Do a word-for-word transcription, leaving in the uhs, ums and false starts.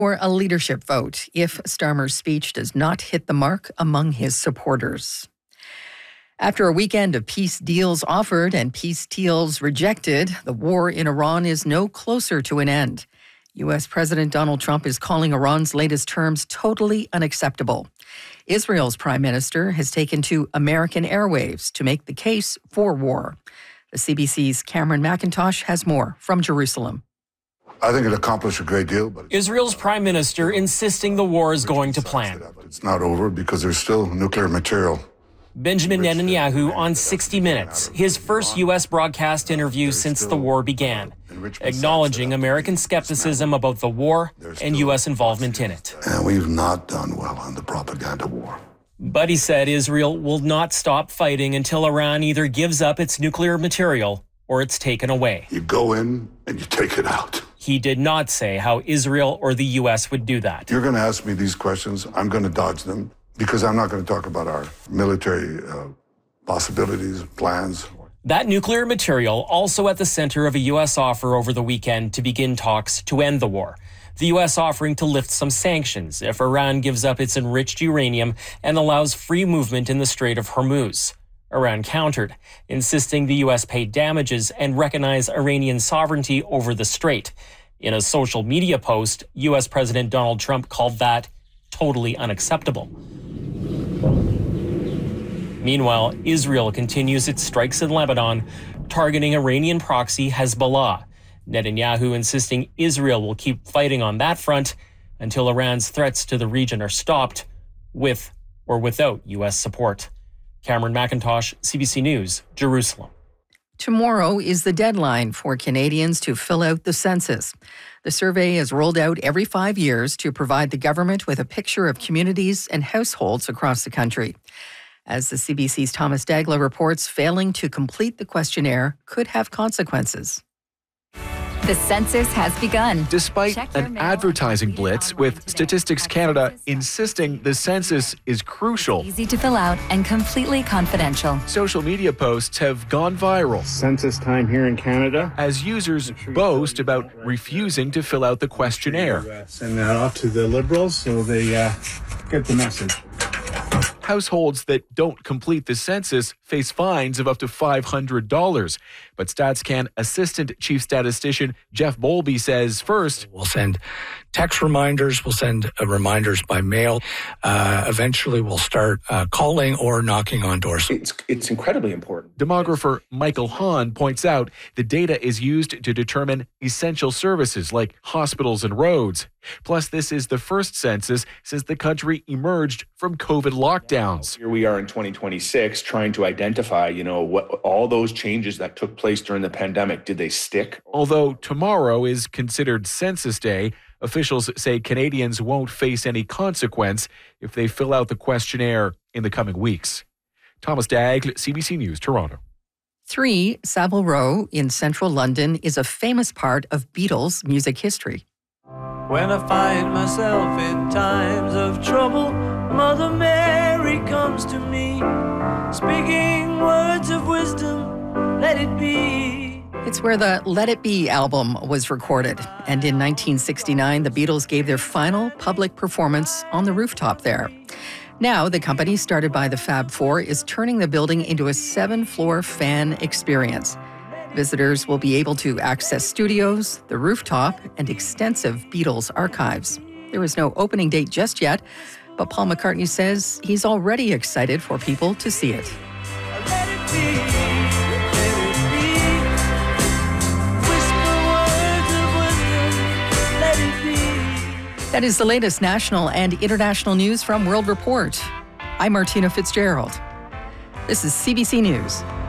For a leadership vote if Starmer's speech does not hit the mark among his supporters. After a weekend of peace deals offered and peace deals rejected, the war in Iran is no closer to an end. U S President Donald Trump is calling Iran's latest terms totally unacceptable. Israel's prime minister has taken to American airwaves to make the case for war. The C B C's Cameron McIntosh has more from Jerusalem. I think it accomplished a great deal. But Israel's prime minister insisting the war is going to plan. It's not over because there's still nuclear material. Benjamin Netanyahu on sixty minutes, his first U S broadcast interview since the war began, acknowledging American skepticism about the war and U S involvement in it. And we've not done well on the propaganda war. But he said Israel will not stop fighting until Iran either gives up its nuclear material or it's taken away. You go in and you take it out. He did not say how Israel or the U S would do that. You're going to ask me these questions. I'm going to dodge them because I'm not going to talk about our military uh, possibilities, plans. That nuclear material also at the center of a U S offer over the weekend to begin talks to end the war. The U S offering to lift some sanctions if Iran gives up its enriched uranium and allows free movement in the Strait of Hormuz. Iran countered, insisting the U S pay damages and recognize Iranian sovereignty over the strait. In a social media post, U S President Donald Trump called that totally unacceptable. Meanwhile, Israel continues its strikes in Lebanon, targeting Iranian proxy Hezbollah. Netanyahu insisting Israel will keep fighting on that front until Iran's threats to the region are stopped, with or without U S support. Cameron McIntosh, C B C News, Jerusalem. Tomorrow is the deadline for Canadians to fill out the census. The survey is rolled out every five years to provide the government with a picture of communities and households across the country. As the C B C's Thomas Dagla reports, failing to complete the questionnaire could have consequences. The census has begun. Despite an advertising blitz, with Statistics Canada insisting the census is crucial. Easy to fill out and completely confidential. Social media posts have gone viral. Census time here in Canada. As users boast about refusing to fill out the questionnaire. Send that off to the Liberals so they uh, get the message. Households that don't complete the census face fines of up to five hundred dollars. But StatsCan Assistant Chief Statistician Jeff Bowlby says first, we'll send text reminders, we'll send uh, reminders by mail. Uh, eventually, we'll start uh, calling or knocking on doors. It's, it's incredibly important. Demographer Michael Hahn points out the data is used to determine essential services like hospitals and roads. Plus, this is the first census since the country emerged from COVID lockdowns. Here we are in twenty twenty-six trying to identify, you know, what all those changes that took place during the pandemic, did they stick? Although tomorrow is considered Census Day, officials say Canadians won't face any consequence if they fill out the questionnaire in the coming weeks. Thomas Dagg, C B C News, Toronto. Three, Savile Row in central London is a famous part of Beatles music history. When I find myself in times of trouble, Mother Mary comes to me, speaking words of wisdom, let it be. It's where the Let It Be album was recorded. And in nineteen sixty-nine, the Beatles gave their final public performance on the rooftop there. Now, the company started by the Fab Four is turning the building into a seven-floor fan experience. Visitors will be able to access studios, the rooftop, and extensive Beatles archives. There is no opening date just yet, but Paul McCartney says he's already excited for people to see it. Let it be, let it be. Whisper words of wisdom, let it be. That is the latest national and international news from World Report. I'm Martina Fitzgerald. This is C B C News.